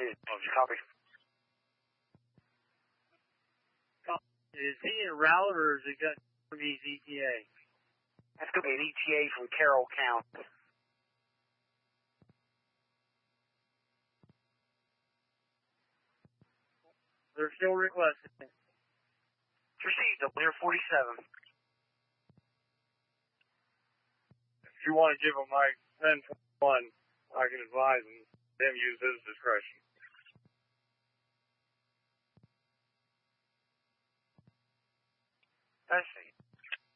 Copy. Is he a route or is it got to be ETA? That's going to be an ETA from Carroll County. They're still requesting. It's received, Lear 47. If you want to give him my 10-1, I can advise him use his discretion. I see.